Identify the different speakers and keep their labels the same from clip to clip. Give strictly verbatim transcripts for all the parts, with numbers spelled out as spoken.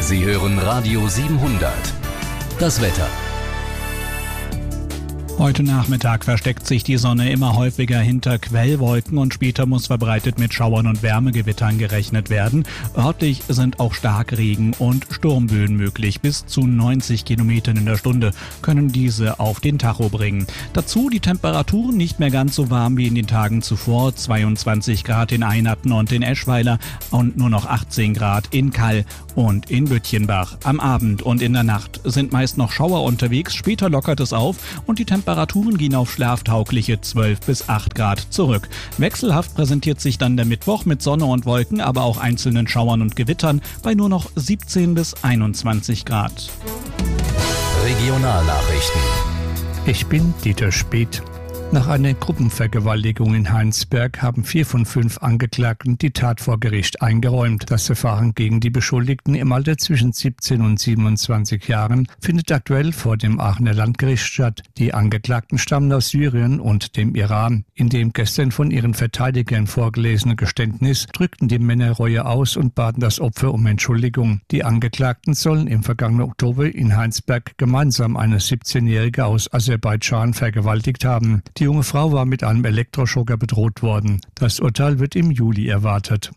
Speaker 1: Sie hören Radio siebenhundert. Das Wetter.
Speaker 2: Heute Nachmittag versteckt sich die Sonne immer häufiger hinter Quellwolken und später muss verbreitet mit Schauern und Wärmegewittern gerechnet werden. Örtlich sind auch Starkregen und Sturmböen möglich. Bis zu neunzig Kilometern in der Stunde können diese auf den Tacho bringen. Dazu die Temperaturen nicht mehr ganz so warm wie in den Tagen zuvor. zweiundzwanzig Grad in Einatten und in Eschweiler und nur noch achtzehn Grad in Kall und in Böttchenbach. Am Abend und in der Nacht sind meist noch Schauer unterwegs. Später lockert es auf und die Temperaturen Temperaturen gehen auf schlaftaugliche zwölf bis acht Grad zurück. Wechselhaft präsentiert sich dann der Mittwoch mit Sonne und Wolken, aber auch einzelnen Schauern und Gewittern bei nur noch siebzehn bis einundzwanzig Grad.
Speaker 1: Regionalnachrichten.
Speaker 3: Ich bin Dieter Speth. Nach einer Gruppenvergewaltigung in Heinsberg haben vier von fünf Angeklagten die Tat vor Gericht eingeräumt. Das Verfahren gegen die Beschuldigten im Alter zwischen siebzehn und siebenundzwanzig Jahren findet aktuell vor dem Aachener Landgericht statt. Die Angeklagten stammen aus Syrien und dem Iran. In dem gestern von ihren Verteidigern vorgelesenen Geständnis drückten die Männer Reue aus und baten das Opfer um Entschuldigung. Die Angeklagten sollen im vergangenen Oktober in Heinsberg gemeinsam eine siebzehnjährige aus Aserbaidschan vergewaltigt haben. Die junge Frau war mit einem Elektroschocker bedroht worden. Das Urteil wird im Juli erwartet.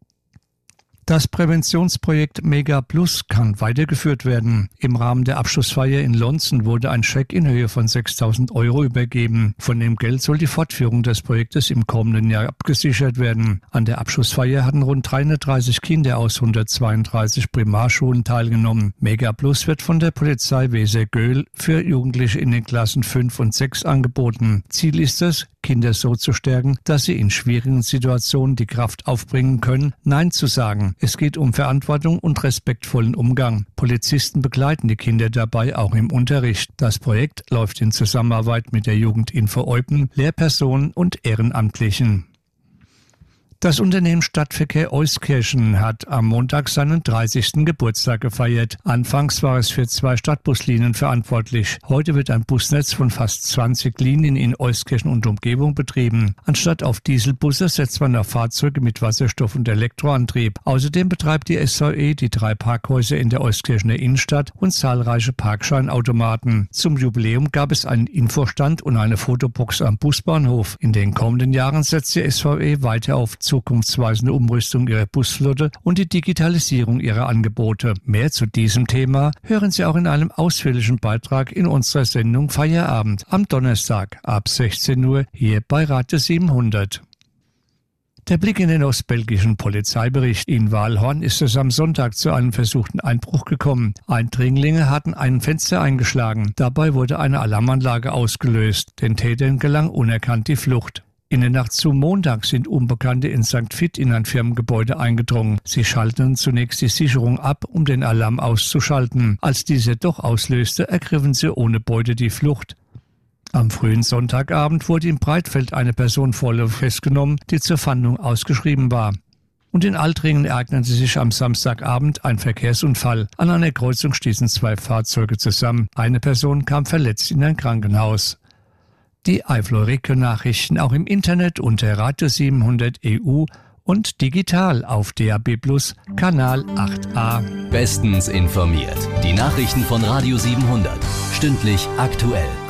Speaker 3: Das Präventionsprojekt Mega Plus kann weitergeführt werden. Im Rahmen der Abschlussfeier in Lonzen wurde ein Scheck in Höhe von sechstausend Euro übergeben. Von dem Geld soll die Fortführung des Projektes im kommenden Jahr abgesichert werden. An der Abschlussfeier hatten rund dreihundertdreißig Kinder aus hundertzweiunddreißig Primarschulen teilgenommen. Mega Plus wird von der Polizei Weser-Göhl für Jugendliche in den Klassen fünf und sechs angeboten. Ziel ist es, Kinder so zu stärken, dass sie in schwierigen Situationen die Kraft aufbringen können, Nein zu sagen. Es geht um Verantwortung und respektvollen Umgang. Polizisten begleiten die Kinder dabei auch im Unterricht. Das Projekt läuft in Zusammenarbeit mit der Jugendinfo Eupen, Lehrpersonen und Ehrenamtlichen. Das Unternehmen Stadtverkehr Euskirchen hat am Montag seinen dreißigsten Geburtstag gefeiert. Anfangs war es für zwei Stadtbuslinien verantwortlich. Heute wird ein Busnetz von fast zwanzig Linien in Euskirchen und Umgebung betrieben. Anstatt auf Dieselbusse setzt man auf Fahrzeuge mit Wasserstoff- und Elektroantrieb. Außerdem betreibt die S V E die drei Parkhäuser in der Euskirchener Innenstadt und zahlreiche Parkscheinautomaten. Zum Jubiläum gab es einen Infostand und eine Fotobox am Busbahnhof. In den kommenden Jahren setzt die S V E weiter auf zukunftsweisende Umrüstung ihrer Busflotte und die Digitalisierung ihrer Angebote. Mehr zu diesem Thema hören Sie auch in einem ausführlichen Beitrag in unserer Sendung Feierabend am Donnerstag ab sechzehn Uhr hier bei Radio siebenhundert. Der Blick in den ostbelgischen Polizeibericht. In Waalhorn ist es am Sonntag zu einem versuchten Einbruch gekommen. Eindringlinge hatten ein Fenster eingeschlagen. Dabei wurde eine Alarmanlage ausgelöst. Den Tätern gelang unerkannt die Flucht. In der Nacht zum Montag sind Unbekannte in Sankt Vith in ein Firmengebäude eingedrungen. Sie schalteten zunächst die Sicherung ab, um den Alarm auszuschalten. Als dieser doch auslöste, ergriffen sie ohne Beute die Flucht. Am frühen Sonntagabend wurde in Breitfeld eine Person vorläufig festgenommen, die zur Fahndung ausgeschrieben war. Und in Altringen ereignete sich am Samstagabend ein Verkehrsunfall. An einer Kreuzung stießen zwei Fahrzeuge zusammen. Eine Person kam verletzt in ein Krankenhaus. Die Eifel-Region-Nachrichten auch im Internet unter Radio siebenhundert E U und digital auf D A B Plus, Kanal acht a.
Speaker 1: Bestens informiert. Die Nachrichten von Radio siebenhundert. Stündlich aktuell.